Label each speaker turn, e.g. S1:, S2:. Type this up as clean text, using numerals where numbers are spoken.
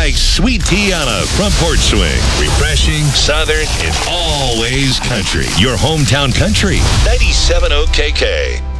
S1: like sweet tea on a front porch swing. Refreshing, southern, and always country. Your hometown country. 97 OKK.